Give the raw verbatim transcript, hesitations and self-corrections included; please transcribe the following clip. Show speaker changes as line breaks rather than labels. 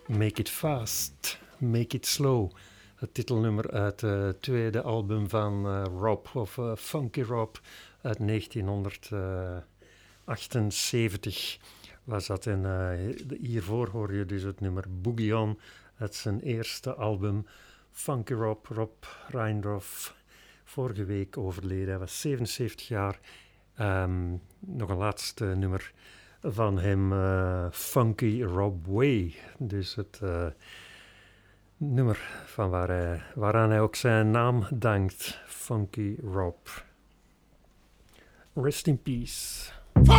Make It Fast, Make It Slow. Het titelnummer uit het tweede album van uh, Rob, of uh, Funky Rob, uit negentienhonderdachtenzeventig was dat. En uh, hiervoor hoor je dus het nummer Boogie On uit zijn eerste album. Funky Rob, Rob Reindorf, vorige week overleden. Hij was zevenenzeventig jaar. Um, nog een laatste nummer van hem, uh, Funky Rob Way. Dus het uh, nummer van waar hij, waaraan hij ook zijn naam dankt, Funky Rob. Rest in peace.